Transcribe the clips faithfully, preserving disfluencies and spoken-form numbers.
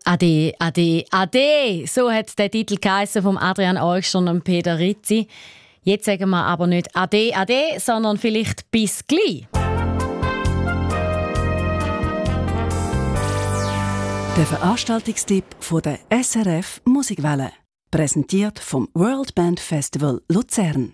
Ade, ade, ade. So hat der Titel geheissen von Adrian Eugster und Peter Rizzi. Jetzt sagen wir aber nicht ade, ade, sondern vielleicht bis gleich. Der Veranstaltungstipp von der S R F Musikwelle. Präsentiert vom World Band Festival Luzern.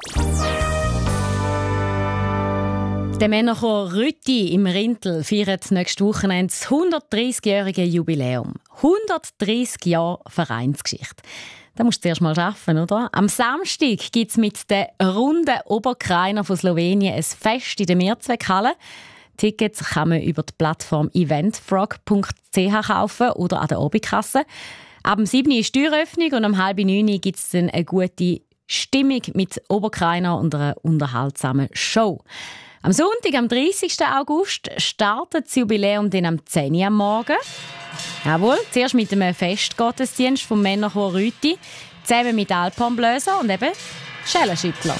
Der Männerchor Rütti im Rintel feiert nächstes Wochenende das hundertdreißigjährige Jubiläum. hundertdreißig Jahre Vereinsgeschichte. Da musst du zuerst mal arbeiten, oder? Am Samstag gibt es mit den runden Oberkrainer von Slowenien ein Fest in der Mehrzweckhalle. Tickets kann man über die Plattform eventfrog punkt c h kaufen oder an der Obikasse. Ab dem sieben Uhr ist die Türöffnung und um halb neun Uhr gibt es dann eine gute Stimmung mit Oberkrainer und einer unterhaltsamen Show. Am Sonntag, am dreißigsten August, startet das Jubiläum dann am zehn Uhr am Morgen. Jawohl, zuerst mit einem Festgottesdienst vom Männerchor Rütti, zusammen mit Alphornbläser und eben Schellenschüttler.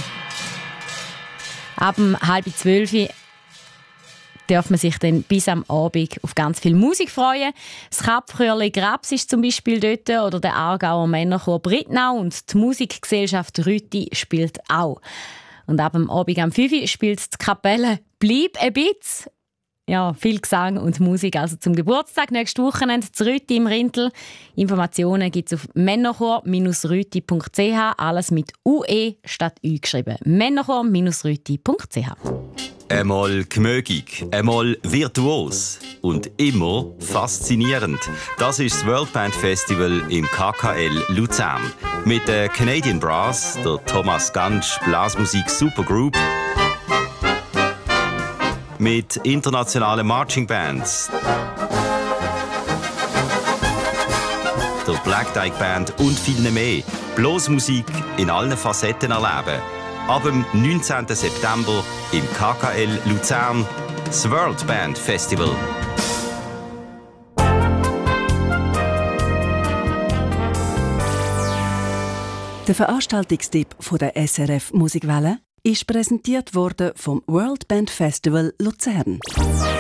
Ab um halb zwölf Uhr darf man sich dann bis am Abend auf ganz viel Musik freuen. Das Kapfchörli Grabs ist zum Beispiel dort oder der Aargauer Männerchor Brittnau und die Musikgesellschaft Rütti spielt auch. Und ab dem Abend am fünf Uhr spielt die Kapelle «Bleib ein Bitz». Ja, viel Gesang und Musik also zum Geburtstag. Nächstes Wochenende zu Rütti im Rintel. Informationen gibt es auf männerchor Bindestrich rütti punkt c h. Alles mit U E statt Ü geschrieben. männerchor Bindestrich rütti punkt c h. Einmal gemögig, einmal virtuos und immer faszinierend. Das ist das World Band Festival im K K L Luzern. Mit der Canadian Brass, der Thomas Gansch Blasmusik Supergroup, mit internationalen Marching Bands, der Black Dyke Band und vielen mehr. Blasmusik in allen Facetten erleben. Ab dem neunzehnten September im K K L Luzern, das World Band Festival. Der Veranstaltungstipp von der S R F Musikwelle ist präsentiert worden vom World Band Festival Luzern.